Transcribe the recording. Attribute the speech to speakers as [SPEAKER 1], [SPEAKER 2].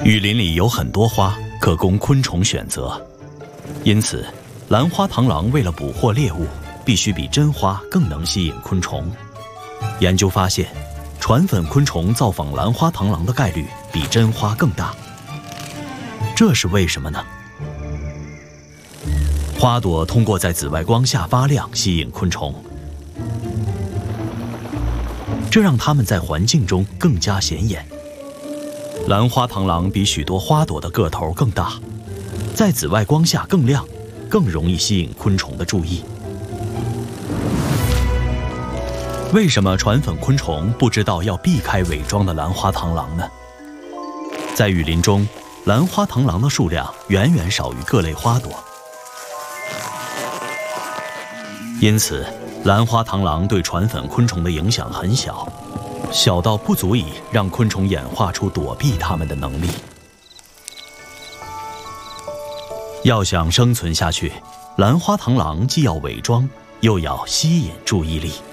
[SPEAKER 1] 雨林里有很多花可供昆虫选择，因此兰花螳螂为了捕获猎物，必须比真花更能吸引昆虫。研究发现，传粉昆虫造访兰花螳螂的概率比真花更大。这是为什么呢？花朵通过在紫外光下发亮吸引昆虫，这让它们在环境中更加显眼。兰花螳螂比许多花朵的个头更大，在紫外光下更亮，更容易吸引昆虫的注意。为什么传粉昆虫不知道要避开伪装的兰花螳螂呢？在雨林中，兰花螳螂的数量远远少于各类花朵，因此兰花螳螂对传粉昆虫的影响很小，小到不足以让昆虫演化出躲避它们的能力。要想生存下去，兰花螳螂既要伪装，又要吸引注意力。